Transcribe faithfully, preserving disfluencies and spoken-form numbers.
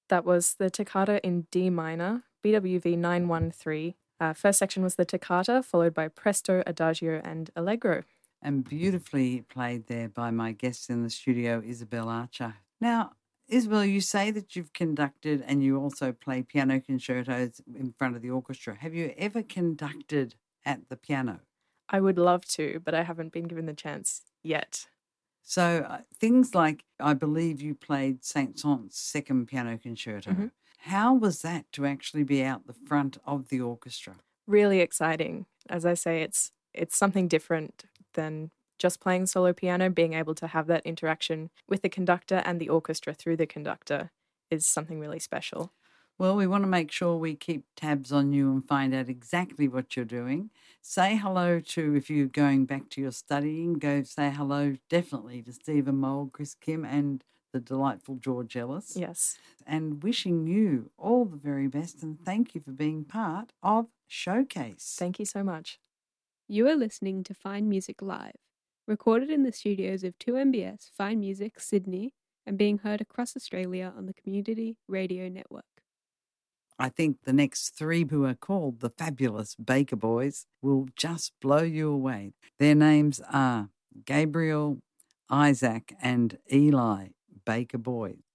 That was the toccata in D minor, B W V nine one three. Uh, first section was the toccata, followed by presto, adagio, and allegro. And beautifully played there by my guest in the studio, Isabel Archer. Now, Isabel, you say that you've conducted and you also play piano concertos in front of the orchestra. Have you ever conducted at the piano? I would love to, but I haven't been given the chance yet. So uh, things like, I believe you played Saint-Saëns' second piano concerto. Mm-hmm. How was that to actually be out the front of the orchestra? Really exciting. As I say, it's it's something different than just playing solo piano. Being able to have that interaction with the conductor and the orchestra through the conductor is something really special. Well, we want to make sure we keep tabs on you and find out exactly what you're doing. Say hello to, if you're going back to your studying, go say hello definitely to Stephen Mould, Chris Kim and the delightful George Ellis. Yes. And wishing you all the very best, and thank you for being part of Showcase. Thank you so much. You are listening to Fine Music Live, recorded in the studios of two M B S Fine Music, Sydney, and being heard across Australia on the Community Radio Network. I think the next three, who are called the fabulous Baker Boys, will just blow you away. Their names are Gabriel, Isaac and Eli Baker Boys.